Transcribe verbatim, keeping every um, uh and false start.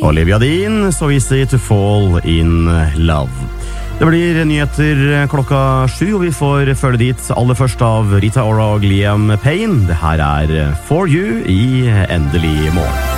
Olivia Dean, So Easy to Fall in Love. Det blir nyheter klokka sju, og vi får følge dit aller først av Rita Ora og Liam Payne. Det her er For You i Endelig morgen.